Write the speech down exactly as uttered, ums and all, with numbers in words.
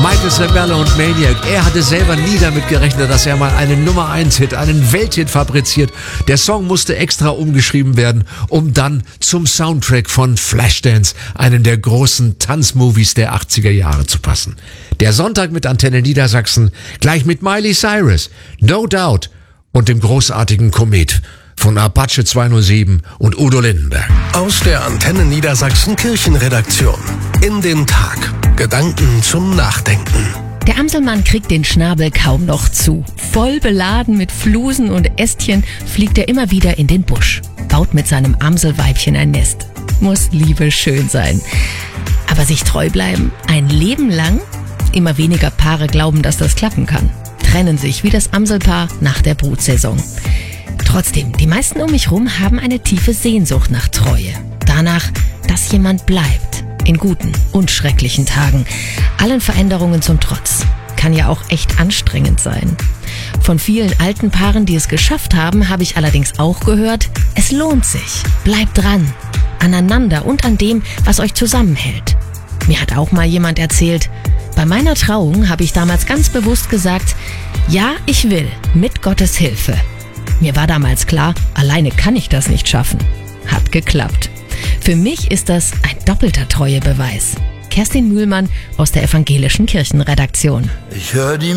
Michael Sabella und Maniac. Er hatte selber nie damit gerechnet, dass er mal einen Nummer eins Hit, einen Welthit fabriziert. Der Song musste extra umgeschrieben werden, um dann zum Soundtrack von Flashdance, einem der großen Tanzmovies der achtziger Jahre, zu passen. Der Sonntag mit Antenne Niedersachsen, gleich mit Miley Cyrus, No Doubt und dem großartigen Komet von Apache zweihundertsieben und Udo Lindenberg. Aus der Antenne Niedersachsen Kirchenredaktion. In den Tag. Gedanken zum Nachdenken. Der Amselmann kriegt den Schnabel kaum noch zu. Voll beladen mit Flusen und Ästchen fliegt er immer wieder in den Busch. Baut mit seinem Amselweibchen ein Nest. Muss Liebe schön sein. Aber sich treu bleiben, ein Leben lang? Immer weniger Paare glauben, dass das klappen kann. Trennen sich wie das Amselpaar nach der Brutsaison. Trotzdem, die meisten um mich rum haben eine tiefe Sehnsucht nach Treue. Danach, dass jemand bleibt. In guten und schrecklichen Tagen. Allen Veränderungen zum Trotz. Kann ja auch echt anstrengend sein. Von vielen alten Paaren, die es geschafft haben, habe ich allerdings auch gehört, es lohnt sich. Bleibt dran. Aneinander und an dem, was euch zusammenhält. Mir hat auch mal jemand erzählt, bei meiner Trauung habe ich damals ganz bewusst gesagt, ja, ich will, mit Gottes Hilfe. Mir war damals klar, alleine kann ich das nicht schaffen. Hat geklappt. Für mich ist das ein doppelter Treuebeweis. Kerstin Mühlmann aus der Evangelischen Kirchenredaktion. Ich höre die